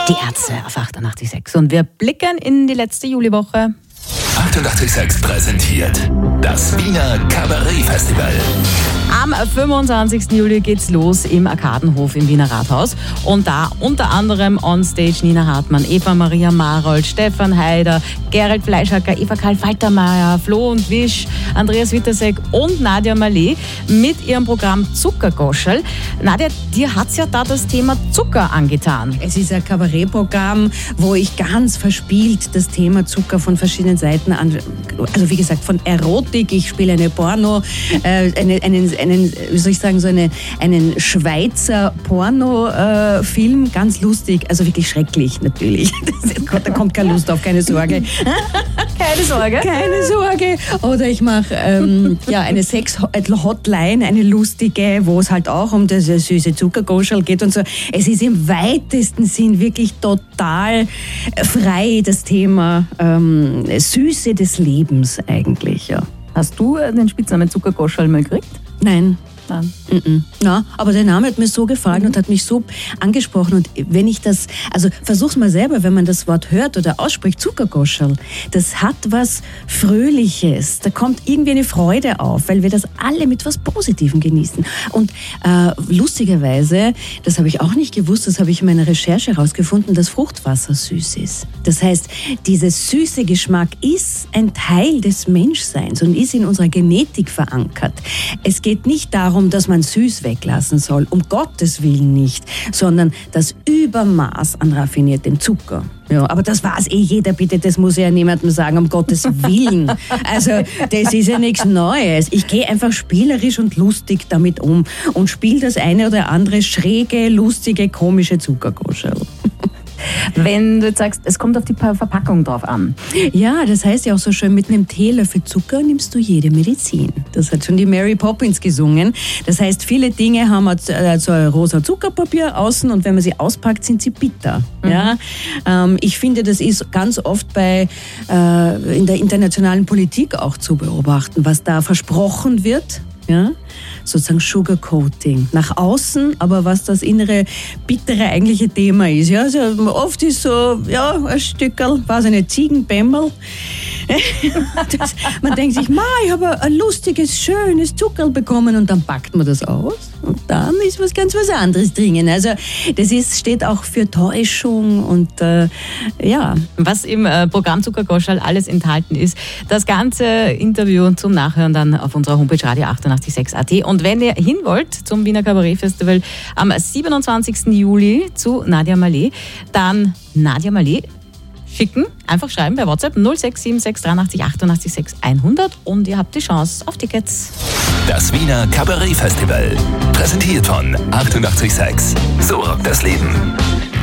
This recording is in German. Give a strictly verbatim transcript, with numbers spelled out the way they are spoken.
Die Ärzte auf achtundachtzig Komma sechs. Und wir blicken in die letzte Juliwoche. achtundachtzig Komma sechs präsentiert das Wiener Kabarett-Festival. Am fünfundzwanzigsten Juli geht's los im Arkadenhof im Wiener Rathaus. Und da unter anderem on stage Nina Hartmann, Eva Maria Marold, Stefan Haider, Gerald Fleischhacker, Eva Karl Faltermeier, Flo und Wisch, Andreas Wittersek und Nadia Malé mit ihrem Programm Zuckergoschel. Nadia, dir hat's ja da das Thema Zucker angetan. Es ist ein Kabarettprogramm, wo ich ganz verspielt das Thema Zucker von verschiedenen Seiten an, also wie gesagt, von Erotik, ich spiele eine Porno, äh, eine, einen, einen, wie soll ich sagen, so eine, einen Schweizer Porno-Film, äh, ganz lustig, also wirklich schrecklich natürlich. Das, da kommt keine Lust auf, keine Sorge. Keine Sorge. Keine Sorge. Oder ich mache ähm, ja, eine Sex-Hotline, eine lustige, wo es halt auch um das süße Zuckergoschel geht und so. Es ist im weitesten Sinn wirklich total frei, das Thema ähm, Süße des Lebens eigentlich, ja. Hast du den Spitznamen Zuckergoschel mal gekriegt? Nein. Nein. Mm-mm. Na, aber der Name hat mir so gefallen und hat mich so angesprochen. Und wenn ich das, also versuch's mal selber, wenn man das Wort hört oder ausspricht, Zuckergoschel, das hat was Fröhliches. Da kommt irgendwie eine Freude auf, weil wir das alle mit was Positivem genießen. Und äh, lustigerweise, das habe ich auch nicht gewusst, das habe ich in meiner Recherche herausgefunden, dass Fruchtwasser süß ist. Das heißt, dieser süße Geschmack ist ein Teil des Menschseins und ist in unserer Genetik verankert. Es geht nicht darum, dass man süß weglassen soll, um Gottes Willen nicht, sondern das Übermaß an raffiniertem Zucker. Ja, aber das weiß eh jeder, bitte, das muss ja niemandem sagen, um Gottes Willen. Also das ist ja nichts Neues. Ich gehe einfach spielerisch und lustig damit um und spiele das eine oder andere schräge, lustige, komische Zuckergoschel. Wenn du jetzt sagst, es kommt auf die Verpackung drauf an. Ja, das heißt ja auch so schön, mit einem Teelöffel Zucker nimmst du jede Medizin. Das hat schon die Mary Poppins gesungen. Das heißt, viele Dinge haben so ein rosa Zuckerpapier außen und wenn man sie auspackt, sind sie bitter. Mhm. Ja? Ähm, ich finde, das ist ganz oft bei, äh, in der internationalen Politik auch zu beobachten, was da versprochen wird. Ja, sozusagen Sugarcoating. Nach außen, aber was das innere, bittere eigentliche Thema ist. Ja, also oft ist so, ja, ein Stückerl, weiß ich nicht, Ziegenbämmerl. Das, man denkt sich, ma, ich habe ein lustiges, schönes Zuckerl bekommen und dann packt man das aus und dann ist was ganz was anderes drinnen. Also das ist, steht auch für Täuschung und äh, ja. Was im äh, Programm Zuckergoschel alles enthalten ist, das ganze Interview zum Nachhören dann auf unserer Homepage radio achtundachtzig Komma sechs Punkt at. Und wenn ihr hin wollt zum Wiener Kabarett-Festival am siebenundzwanzigsten Juli zu Nadia Malé, dann Nadia Malé schicken, einfach schreiben bei WhatsApp null sechs sieben sechs dreiundachtzig achtundachtzig sechs hundert und ihr habt die Chance auf Tickets. Das Wiener Kabarett-Festival, präsentiert von achtundachtzig Komma sechs. So rockt das Leben.